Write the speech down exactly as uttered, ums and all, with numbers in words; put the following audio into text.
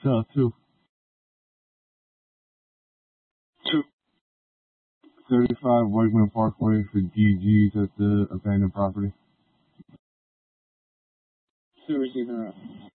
Uh, two. Two. thirty-five Wakeman Parkway for D Gs at the abandoned property. Two receiving route.